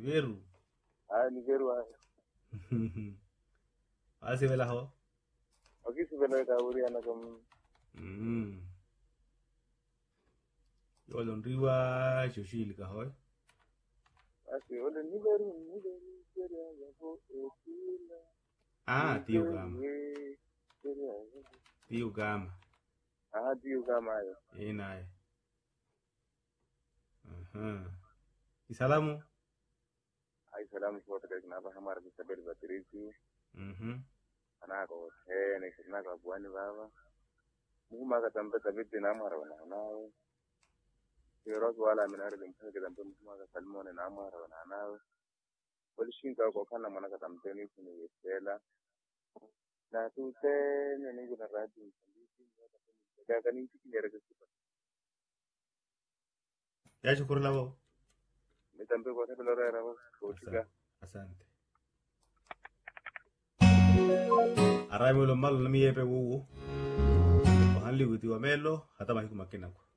Veru. Ni veru haya. Asi vela ho. Okisi vela ka uri ana kam. Yolo ndriwa shoshili ka hoy. Asi ole ni veru ya go okila. Tiu gama. Tiu gama. Tiu gama yo. Nae. Isalamu? Ay salamu kwa tada na ba hamara bisabel batirisi. Anako ne kisna ka buani baba. Muma ka tambe tabiti na mara wana nawe. Yoro wala minare dimpa ka tambe muma ka salmone na mara wana nawe. Polishin ka ko kana mana ka tambe ni kuni yesela. Na tu te ne guna radi ndisi ka kani tikile rega sipa. Ya shukuru labo. Nitambe kwa sababu lora rabo kutika. Asante. Arai mo lo mal na mi epe wuwu. Hanli guti wa melo hata mahiku makinako.